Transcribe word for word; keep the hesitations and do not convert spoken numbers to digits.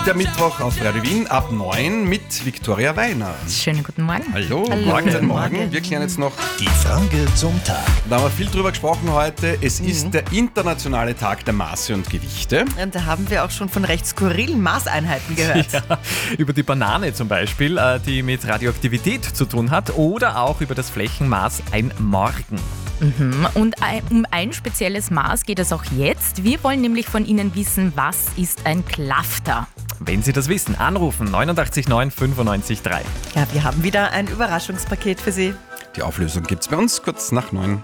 Der Mittwoch auf Radio Wien ab neun mit Viktoria Weiner. Schönen guten Morgen. Hallo, Hallo. morgen, Guten morgen. Morgen. Wir klären jetzt noch, Die Frage zum Tag. da haben wir viel drüber gesprochen heute, es Mhm. ist der internationale Tag der Maße und Gewichte. Und da haben wir auch schon von recht skurrilen Maßeinheiten gehört. Ja, über die Banane zum Beispiel, äh, die mit Radioaktivität zu tun hat, oder auch über das Flächenmaß ein Morgen. Und ein, um ein spezielles Maß geht es auch jetzt. Wir wollen nämlich von Ihnen wissen, was ist ein Klafter? Wenn Sie das wissen, anrufen neunundachtzig neun fünfundneunzig drei. Ja, wir haben wieder ein Überraschungspaket für Sie. Die Auflösung gibt's bei uns kurz nach neun.